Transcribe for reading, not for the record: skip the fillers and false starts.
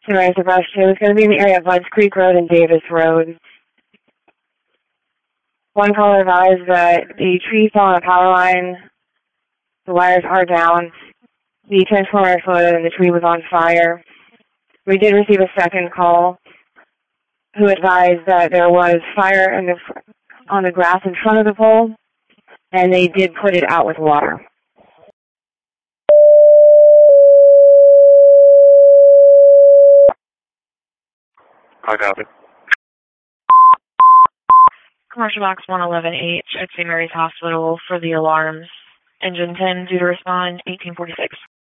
Sunrise of Rush 2 is going to be in the area of Budds Creek Road and Davis Road. One caller advised that the tree fell on a power line. The wires are down. The transformer exploded and the tree was on fire. We did receive a second call who advised that there was fire on the grass in front of the pole, and they did put it out with water. I copy. Commercial Box 111H at St. Mary's Hospital for the alarms. Engine 10 due to respond 1846.